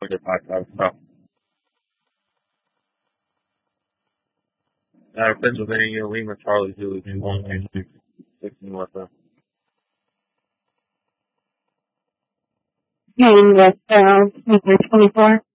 Pennsylvania, Lima, Charlie, Zulu, 2126, 16 West. West, 24.